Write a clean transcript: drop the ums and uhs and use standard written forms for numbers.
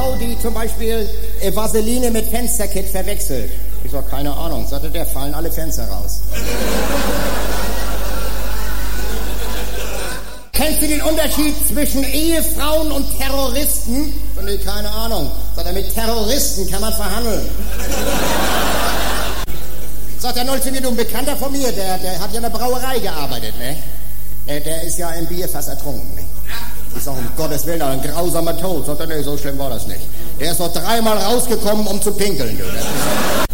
Frau, die zum Beispiel Vaseline mit Fensterkit verwechselt. Ich sag, keine Ahnung. Sagte der, fallen alle Fenster raus. Kennst du den Unterschied zwischen Ehefrauen und Terroristen? Nee, keine Ahnung. Sagt er, mit Terroristen kann man verhandeln. Sagt er, neulich zu mir, du, ein Bekannter von mir, der hat ja in der Brauerei gearbeitet, ne? Der ist ja im Bier fast ertrunken, ne? Ich sag, um Gottes Willen, ein grausamer Tod. Sagt er, nee, so schlimm war das nicht. Der ist noch 3-mal rausgekommen, um zu pinkeln, du.